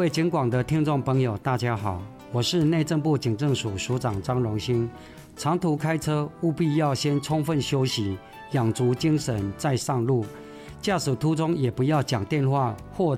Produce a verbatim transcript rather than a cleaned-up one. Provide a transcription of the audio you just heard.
位警广的听众朋友，大家好，我是内政部警政署署长张荣兴。长途开车务必要先充分休息，养足精神再上路。驾驶途中也不要讲电话或